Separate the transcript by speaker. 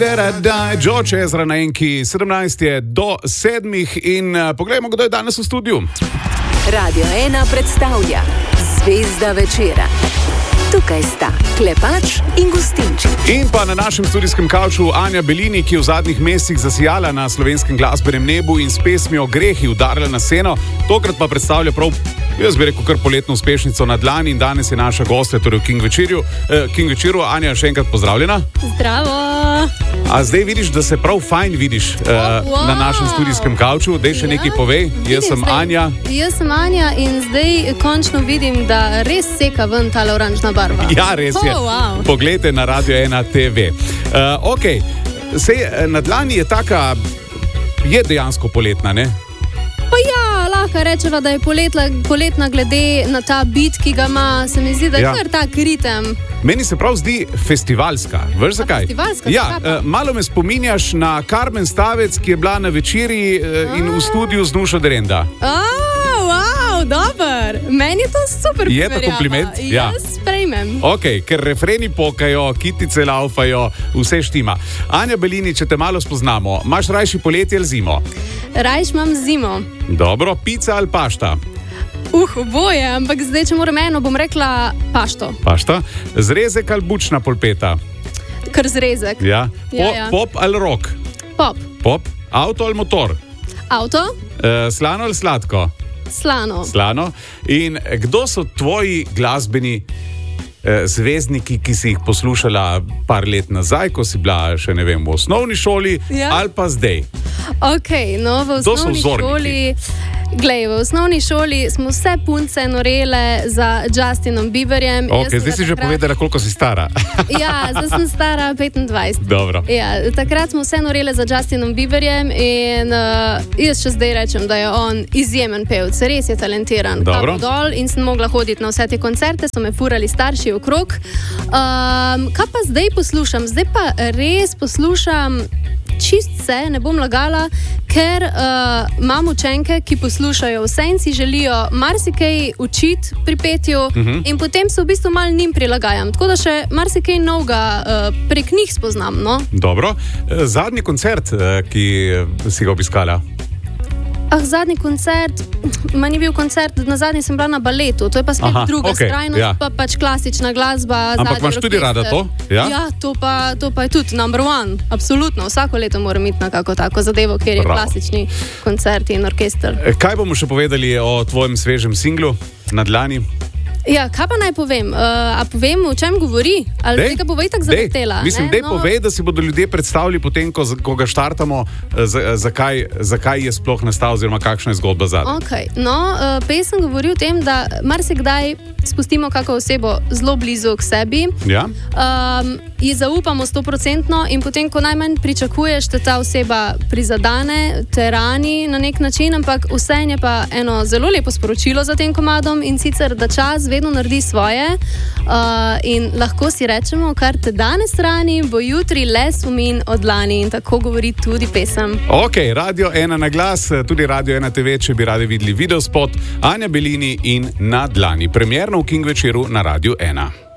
Speaker 1: George Ezra na Enki, 17 je do 7 in poglejmo, kdo je danes v studiu.
Speaker 2: Radio 1 predstavlja Zvezda večera. Tukaj sta Klepač in Gustinček.
Speaker 1: In pa na našem studijskem kavču Anja Belini, ki je v zadnjih mesecih zasijala na slovenskem glasbenem nebu in s pesmijo Grehi udarila na sceno. Tokrat pa predstavlja prav, jaz bi rekel, kar poletno uspešnico na dlani in danes je naša gostja, torej v King večeru. Anja, še enkrat pozdravljena.
Speaker 3: Zdravo.
Speaker 1: A zdaj vidiš, da se prav fajn vidiš na našem studijskem kavču. Dej še nekaj povej. Jaz sem Anja.
Speaker 3: Jaz sem Anja in zdaj končno vidim, da res seka ven tale oranžna barva.
Speaker 1: Ja, res je.
Speaker 3: Wow.
Speaker 1: Poglejte na Radio 1 TV. Ok, sej na dlani je taka, je dejansko poletna, ne?
Speaker 3: Pa ja, lahko rečeva, da je poletna glede na ta beat, ki ga ima, se mi zdi, da je kar tak ritem.
Speaker 1: Meni se prav zdi festivalska. Veš zakaj?
Speaker 3: Festivalska?
Speaker 1: Ja, malo me spominjaš na Carmen Stavec, ki je bila na večeri in v studiu z Nušo Derenda.
Speaker 3: Wow, dober. Meni je to super primerjava.
Speaker 1: Je to kompliment? Ja.
Speaker 3: Jaz sprejmem.
Speaker 1: Ok, ker refreni pokajo, kitice laufajo, vse štima. Anja Belini, če te malo spoznamo, imaš rajši poletje ali zimo?
Speaker 3: Rajš imam zimo.
Speaker 1: Dobro, pica ali pašta?
Speaker 3: Oboje, ampak zdaj, če moram eno, bom rekla pašto.
Speaker 1: Pašta. Zrezek ali bučna polpeta?
Speaker 3: Kar zrezek.
Speaker 1: Ja.
Speaker 3: Ja.
Speaker 1: Pop ali rock?
Speaker 3: Pop.
Speaker 1: Pop. Avto ali motor?
Speaker 3: Avto.
Speaker 1: Slano ali sladko?
Speaker 3: Slano.
Speaker 1: Slano. In kdo so tvoji glasbeni zvezdniki, ki si jih poslušala par let nazaj, ko si bila še ne vem v osnovni šoli, ali pa zdaj?
Speaker 3: Ok, no v osnovni šoli... Glej, v osnovni šoli smo vse punce norele za Justinom Bieberjem.
Speaker 1: Ok, zdaj si že povedala, koliko si stara.
Speaker 3: Ja, zdaj sem stara 25.
Speaker 1: Dobro.
Speaker 3: Ja, takrat smo vse norele za Justinom Bieberjem in jaz še zdaj rečem, da je on izjemen pevec, res je talentiran.
Speaker 1: Dobro.
Speaker 3: Dol in sem mogla hoditi na vse te koncerte, so me furali starši okrog. Kaj pa zdaj poslušam? Zdaj pa res poslušam čist vse, ne bom lagala, ker imam učenke, ki poslušajo vse in si želijo marsikaj učiti pri petju in potem se v bistvu malo njim prilagajam. Tako da še marsikaj novega prek njih spoznam. No?
Speaker 1: Dobro. Zadnji koncert, ki si ga obiskala?
Speaker 3: Zadnji koncert, ni bil koncert, na zadnji sem bila na baletu, to je pa spet druga skrajnost, pa pač klasična glasba.
Speaker 1: Ampak imaš tudi rada to?
Speaker 3: Ja, to pa je tudi number one, absolutno. Vsako leto moram iti na kako tako zadevo, kjer je klasični koncert in orkester.
Speaker 1: Kaj bomo še povedali o tvojem svežem singlu na dlani?
Speaker 3: Ja, kaj pa naj povem? A povem, o čem govori? Ali tega povej tako zaletela?
Speaker 1: Mislim, dej povej, da si bodo ljudje predstavili potem, ko ga štartamo, zakaj je sploh nastal oziroma kakšna je zgodba zadaj.
Speaker 3: Ok, no, pesem govori o tem, da marsikdaj spustimo kako osebo zelo blizu k sebi, ji zaupamo 100% in potem, ko najmanj pričakuješ, da ta oseba prizadane, te rani na nek način, ampak vseeno je pa eno zelo lepo sporočilo za tem komadom in sicer, da čas vedno naredi svoje in lahko si rečemo, kar te danes rani, bo jutri le spomin od lani in tako govori tudi pesem.
Speaker 1: Ok, Radio 1 na glas, tudi Radio 1 TV, če bi radi videli videospot, Anja Belini in Na dlani. Premierno v King večeru na Radio 1.